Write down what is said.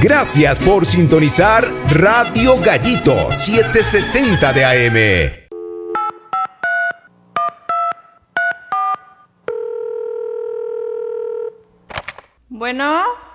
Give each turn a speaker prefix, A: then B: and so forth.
A: Gracias por sintonizar Radio Gallito 760 de AM.
B: Bueno.